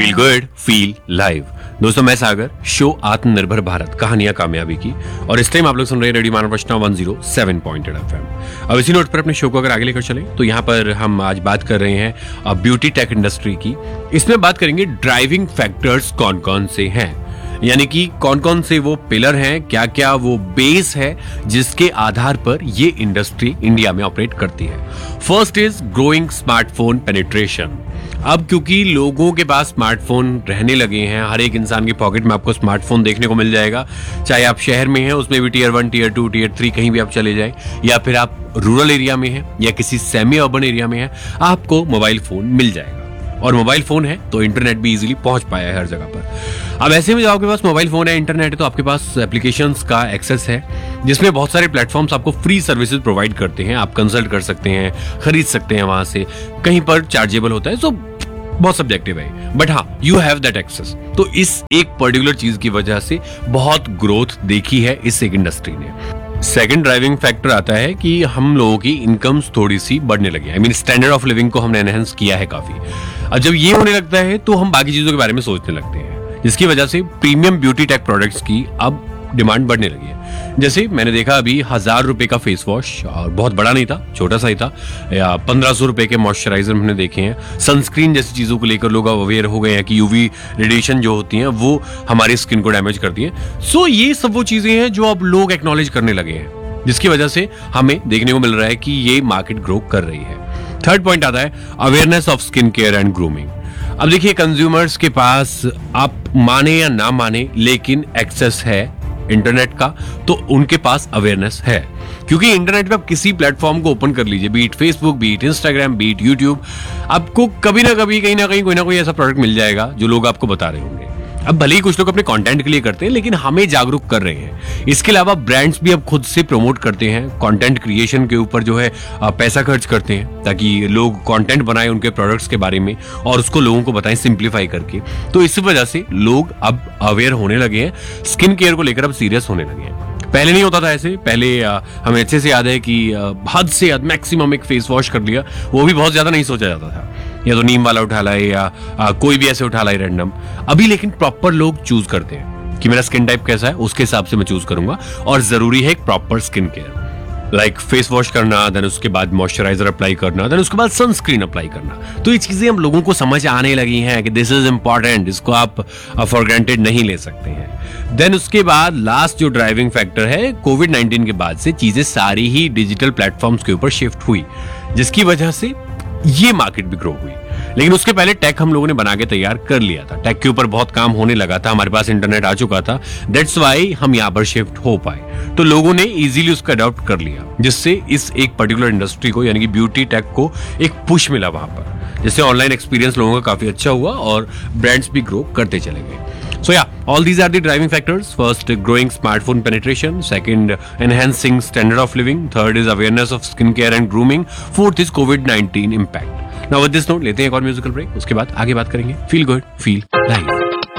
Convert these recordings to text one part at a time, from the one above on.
Feel good feel live. दोस्तों मैं सागर, show आत्मनिर्भर भारत कहानियां कामयाबी की, और इस टाइम आप लोग सुन रहे हैं रेडियो मानव रचना 107.8 FM। अब इसी नोट पर अपने शो को अगर आगे लेकर चले तो यहाँ पर हम आज बात कर रहे हैं ब्यूटी टेक इंडस्ट्री की। इसमें बात करेंगे ड्राइविंग फैक्टर्स कौन कौन से हैं, यानी कि कौन कौन से वो पिलर हैं, क्या क्या वो बेस है जिसके आधार पर ये इंडस्ट्री इंडिया में ऑपरेट करती है। First is growing smartphone penetration. अब क्योंकि लोगों के पास स्मार्टफोन रहने लगे हैं, हर एक इंसान के पॉकेट में आपको स्मार्टफोन देखने को मिल जाएगा, चाहे आप शहर में हैं उसमें भी टियर 1, टियर 2, टियर 3 कहीं भी आप चले जाएं, या फिर आप रूरल एरिया में हैं या किसी सेमी अर्बन एरिया में हैं, आपको मोबाइल फोन मिल जाएगा। और मोबाइल फोन है तो इंटरनेट भी इजीली पहुंच पाया है हर जगह पर। अब ऐसे में जो आपके पास मोबाइल फोन है, इंटरनेट है, तो आपके पास एप्लीकेशंस का एक्सेस है जिसमें बहुत सारे प्लेटफॉर्म्स आपको फ्री सर्विसेज प्रोवाइड करते हैं। आप कंसल्ट कर सकते हैं, खरीद सकते हैं वहां से, कहीं पर चार्जेबल होता है, सो बहुत सब्जेक्टिव है, बट हाँ यू हैव दैट एक्सेस। तो इस एक पर्टिकुलर चीज की वजह से बहुत ग्रोथ देखी है इस एक इंडस्ट्री ने। सेकंड ड्राइविंग फैक्टर आता है कि हम लोगों की इनकम्स थोड़ी सी बढ़ने लगी है। I mean standard of living को हमने एनहेंस किया है काफी। अब जब ये होने लगता है तो हम बाकी चीजों के बारे में सोचने लगते हैं, जिसकी वजह से प्रीमियम ब्यूटी टेक प्रोडक्ट्स की अब डिमांड बढ़ने लगी है। जैसे मैंने देखा अभी 1000 रुपए का फेस वॉश, और बहुत बड़ा नहीं था, छोटा सा ही था, या 1500 रुपए के मॉइस्चराइजर हमने देखे हैं। सनस्क्रीन जैसी चीजों को लेकर लोग अवेयर हो गए हैं कि यूवी रेडिएशन जो होती हैं वो हमारी स्किन को डैमेज करती हैं। सो ये सब वो चीजें हैं जो अब लोग एक्नॉलेज करने लगे हैं, जिसकी वजह से हमें देखने को मिल रहा है कि ये मार्केट ग्रो कर रही है। थर्ड पॉइंट आता है awareness of skin care and grooming. अब देखिए कंज्यूमर्स के पास, आप माने या ना माने, लेकिन एक्सेस है इंटरनेट का, तो उनके पास अवेयरनेस है। क्योंकि इंटरनेट पे आप किसी प्लेटफॉर्म को ओपन कर लीजिए, beat Facebook, beat Instagram, beat YouTube, आपको कभी ना कभी कहीं ना कहीं कोई ना कोई ऐसा प्रोडक्ट मिल जाएगा जो लोग आपको बता रहे होंगे। अब भले ही कुछ लोग अपने कंटेंट के लिए करते हैं, लेकिन हमें जागरूक कर रहे हैं। इसके अलावा ब्रांड्स भी अब खुद से प्रमोट करते हैं, कंटेंट क्रिएशन के ऊपर जो है पैसा खर्च करते हैं ताकि लोग कंटेंट बनाएं उनके प्रोडक्ट्स के बारे में और उसको लोगों को बताएं सिंप्लीफाई करके। तो इस वजह से लोग अब अवेयर होने लगे हैं, स्किन केयर को लेकर अब सीरियस होने लगे हैं। पहले नहीं होता था ऐसे। पहले हमें अच्छे से याद है कि हद से हद मैक्सिमम एक फेस वॉश कर लिया, वो भी बहुत ज्यादा नहीं सोचा जाता था, या तो नीम वाला उठा लाए या कोई भी ऐसे उठा लाए रैंडम। अभी लेकिन प्रॉपर लोग चूज करते हैं कि मेरा स्किन टाइप कैसा है, उसके हिसाब से मैं चूज करूंगा, और जरूरी है एक proper skin care, like face wash करना, देन उसके बाद मॉइस्चराइजर अप्लाई करना, देन उसके बाद सनस्क्रीन अप्लाई करना। तो ये चीजें हम लोगों को समझ आने लगी हैं कि दिस इज इंपॉर्टेंट, इसको आप फॉर ग्रांटेड नहीं ले सकते हैं। देन उसके बाद लास्ट जो ड्राइविंग फैक्टर है, कोविड-19 के बाद से चीजें सारी ही डिजिटल प्लेटफॉर्म्स के ऊपर शिफ्ट हुई, जिसकी वजह से ये मार्केट भी ग्रो हुई। लेकिन उसके पहले टेक हम लोगों ने बना के तैयार कर लिया था, टेक के ऊपर बहुत काम होने लगा था, हमारे पास इंटरनेट आ चुका था, दैट्स वाई हम यहाँ पर शिफ्ट हो पाए। तो लोगों ने इजीली उसका अडॉप्ट कर लिया, जिससे इस एक पर्टिकुलर इंडस्ट्री को, यानी कि ब्यूटी टेक को एक पुश मिला वहां पर, जिससे ऑनलाइन एक्सपीरियंस लोगों का काफी अच्छा हुआ और ब्रांड्स भी ग्रो करते चले गए। So yeah, all these are the driving factors. First, growing smartphone penetration. Second, enhancing standard of living. Third is awareness of skincare and grooming. Fourth is COVID-19 impact. Now with this note, लेते हैं एक और musical break, उसके बाद आगे बात करेंगे feel good feel live.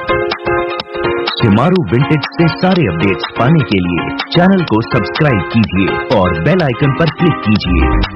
Shemaroo vintage से सारे अपडेट्स पाने के लिए चैनल को सब्सक्राइब कीजिए और बेल आइकन पर क्लिक कीजिए।